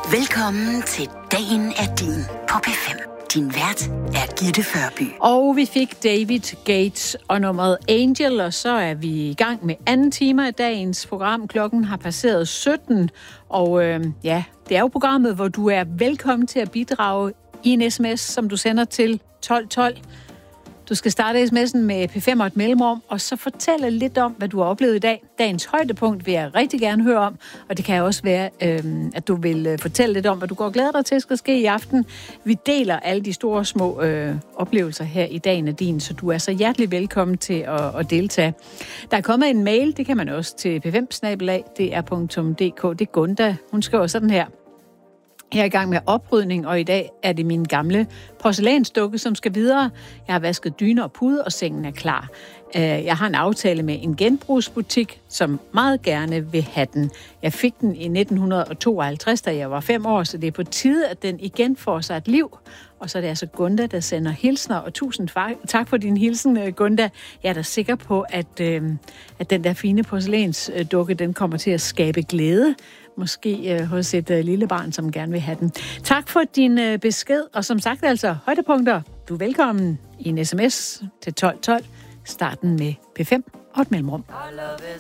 Velkommen til Dagen er din på P5. Din vært er Gitte Førby. Og vi fik David Gates og nummeret Angel, og så er vi i gang med anden time af dagens program. Klokken har passeret 17, og det er jo programmet, hvor du er velkommen til at bidrage i en sms, som du sender til 1212. Du skal starte sms'en med P5 og et mellemrum, og så fortælle lidt om, hvad du har oplevet i dag. Dagens højdepunkt vil jeg rigtig gerne høre om, og det kan også være, at du vil fortælle lidt om, hvad du går og glæder dig til skal ske i aften. Vi deler alle de store små oplevelser her i Dagen er din, så du er så hjertelig velkommen til at deltage. Der er kommet en mail, det kan man også til p5@dr.dk. Det er Gunda. Hun skriver sådan her. Jeg er i gang med oprydning, og i dag er det min gamle porcelænsdukke, som skal videre. Jeg har vasket dyner og puder, og sengen er klar. Jeg har en aftale med en genbrugsbutik, som meget gerne vil have den. Jeg fik den i 1952, da jeg var 5 år, så det er på tide, at den igen får sig et liv. Og så er det altså Gunda, der sender hilsner, og tusind tak for din hilsen, Gunda. Jeg er da sikker på, at den der fine porcelænsdukke, den kommer til at skabe glæde. Måske hos et lille barn, som gerne vil have den. Tak for din besked, og som sagt altså, højdepunkter. Du er velkommen i en sms til 1212. Starten med P5 og et mellemrum.